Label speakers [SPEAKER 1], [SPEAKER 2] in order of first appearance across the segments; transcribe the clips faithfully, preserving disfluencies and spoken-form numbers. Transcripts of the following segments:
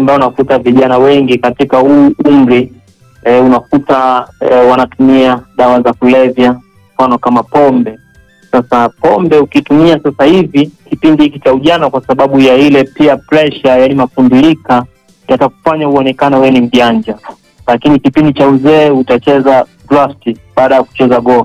[SPEAKER 1] ambayo unakuta vijana wengi katika huu umri e, unakuta e, wanatumia dawa za kulevya, mfano kama pombe. Sasa pombe ukitumia sasa hivi kipindi hiki cha ujana, kwa sababu ya ile peer pressure, yaani mafundilika, yatakufanya uonekane wewe ni mjanja. Lakini kipindi cha uzee utacheza draft baada ya kucheza golf.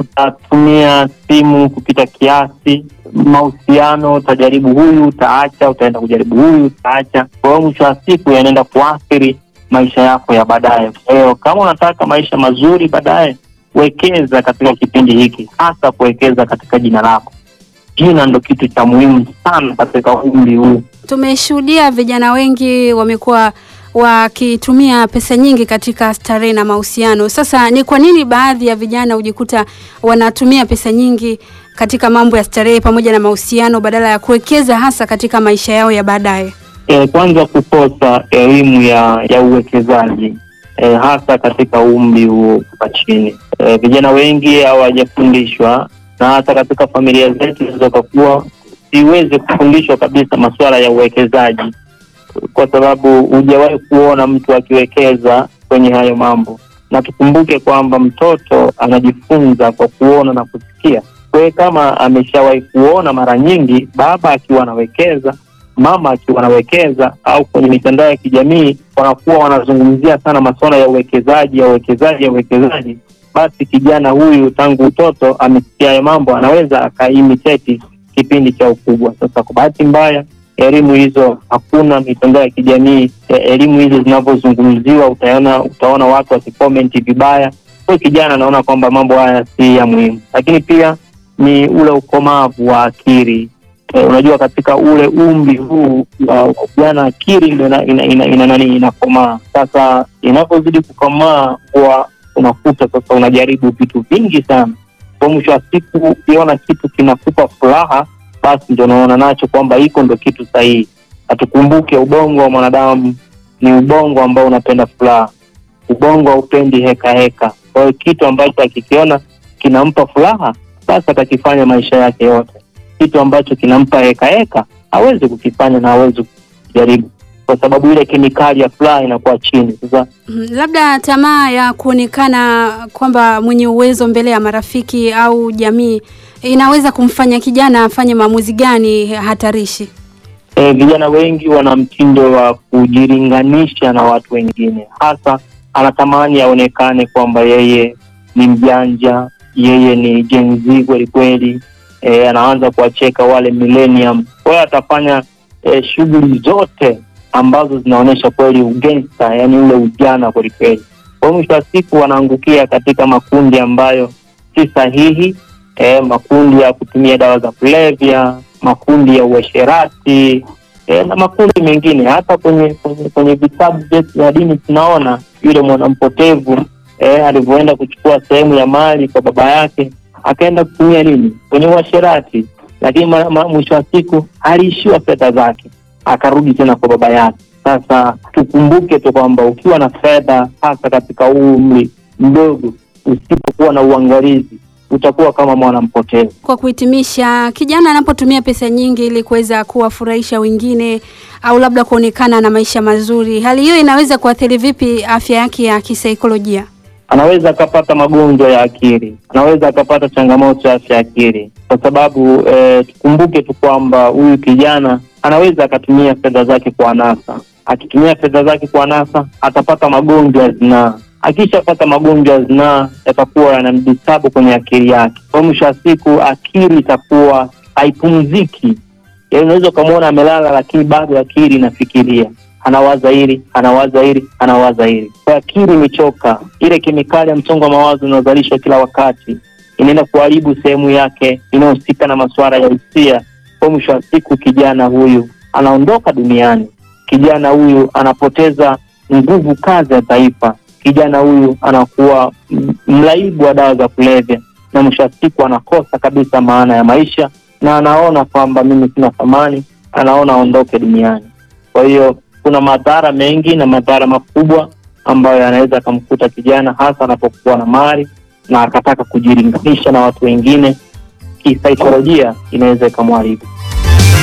[SPEAKER 1] Utatumia simu kupita kiasi, mahusiano utajaribu huyu utaacha, utaenda kujaribu huyu utaacha. Kwa hiyo mwisho wa siku yanaenda kuathiri maisha yako ya baadaye. Kwa hiyo kama unataka maisha mazuri baadaye, wekeza katika kipindi hiki, hasa kuwekeza katika jina lako. Jina ndo kitu cha muhimu sana katika umri huu.
[SPEAKER 2] Tumeshuhudia vijana wengi wamekuwa wakitumia pesa nyingi katika starehe na mahusiano. Sasa ni kwa nini baadhi ya vijana hujikuta wanatumia pesa nyingi katika mambo ya starehe pamoja na mahusiano badala ya kuwekeza hasa katika maisha yao ya baadaye?
[SPEAKER 1] E, kwanza kukosa elimu ya ya uwekezaji e, hasa katika umri huu wa chini. E, vijana wengi hawajafundishwa, na hata katika familia zetu zilizokuwa siweze kufundishwa kabisa masuala ya uwekezaji, kwa sababu hujawahi kuona mtu akiwekeza kwenye hayo mambo. Na tukumbuke kwamba mtoto anajifunza kwa kuona na kusikia. Kwa hiyo kama ameshawahi kuona mara nyingi baba akiwa anawekeza, mama akiwa anawekeza, au kwenye mitandao ya kijamii wanakuwa wanazungumzia sana masuala ya uwekezaji ya uwekezaji ya uwekezaji, basi kijana huyu tangu utoto amesikia hayo mambo, anaweza akaimitate kipindi cha ukubwa. Sasa kwa bahati mbaya elimu hizo hakuna. Mitandao ya kijamii elimu hizo zinapozungumziwa, utaona utaona watu wakicomment vibaya. Kwa kijana anaona kwamba mambo haya si ya muhimu. Lakini pia ni ule ukomavu wa akili. E, unajua katika ule umri huu wa kijana akili ndio ina ina, ina, ina nani inakomaa. Sasa inapozidi kukomaa kwa unakuta sasa unajaribu vitu vingi sana. Kwa mwisho wa siku ukiona kitu kinakupa furaha, basi ndio unaona nacho kwamba hiko ndio kitu sahihi. Atukumbuke ubongo wa mwanadamu ni ubongo ambao unapenda furaha. Ubongo haupendi heka heka. Kwa hiyo kitu ambacho akikiona kinampa furaha, basi atakifanya maisha yake yote. Kitu ambacho kinampa heka heka hawezi kukifanya na hawezi kujaribu, kwa sababu ile kemikali ya furaha inakuwa chini. Sasa
[SPEAKER 2] labda tamaa ya kuonekana kwamba mwenye uwezo mbele ya marafiki au jamii inaweza kumfanya kijana afanye maamuzi gani hatarishi?
[SPEAKER 1] E, vijana wengi wana mtindo wa kujilinganisha na watu wengine. Hasa anatamani aonekane kwamba yeye ni mjanja, yeye ni Gen Z kweli kweli. E, anaanza kuwacheka wale millennium. Kwa hiyo atafanya e, shughuli zote ambazo zinaonyesha kweli ugangster, yani ule ujana kweli kweli. Kwa mwisho wa siku wanaangukia katika makundi ambayo si sahihi. E, makundi ya kutumia dawa za kulevya, makundi ya uasherati, e, na makundi mengine. Hata kwenye kwenye, kwenye vitabu vyetu vya dini tunaona yule mwanampotevu e, alivyoenda kuchukua sehemu ya mali kwa baba yake, akaenda kutumia nini kwenye uasherati, lakini mwisho wa siku aliishiwa fedha zake, akarudi tena kwa baba yake. Sasa tukumbuke tu kwamba ukiwa na fedha, hasa katika umri mdogo, usipokuwa na uangalizi, utakuwa kama mwana mpotevu.
[SPEAKER 2] Kwa kuhitimisha, kijana anapotumia pesa nyingi ili kuweza kuwafurahisha wengine au labda kuonekana na maisha mazuri, hali hiyo inaweza kuathiri vipi afya yake ya kisaikolojia?
[SPEAKER 1] Anaweza akapata magonjwa ya akili, anaweza akapata changamoto ya afya ya akili, kwa sababu e, tukumbuke tu kwamba huyu kijana anaweza akatumia fedha zake kwa anasa. Akitumia fedha zake kwa anasa, atapata magonjwa ya zinaa. Akishapata magonjwa ya zinaa, yatakuwa yanamdisabu kwenye akili yake. Kwa mwisho wa siku akili itakuwa haipumziki. Yaani unaweza kumuona amelala, lakini bado akili inafikiria. Anawaza hili, anawaza hili, anawaza hili. Kwa akili imechoka, ile kemikali ya msongo wa mawazo inazalishwa kila wakati, inaenda kuharibu sehemu yake inayohusika na masuala ya hisia. Kwa mwisho wa siku kijana huyu anaondoka duniani. Kijana huyu anapoteza nguvu kazi ya taifa. Kijana huyu anakuwa mlaibu wa dawa za kulevya, na mwisho wa siku anakosa kabisa maana ya maisha, na anaona kwamba mimi sina thamani, anaona aondoke duniani. Kwa hiyo kuna madhara mengi na madhara makubwa ambayo yanaweza kumkuta kijana, hasa anapokuwa na mali na akataka kujilinganisha na watu wengine. Kisaikolojia inaweza kumharibu.